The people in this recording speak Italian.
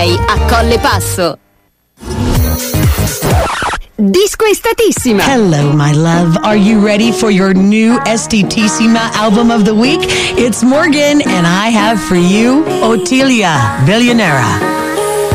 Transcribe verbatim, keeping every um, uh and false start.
a Colle Passo. Disco Estatissima. Hello, my love. Are you ready for your new Estatissima album of the week? It's Morgan, and I have for you Ottilia Billionera.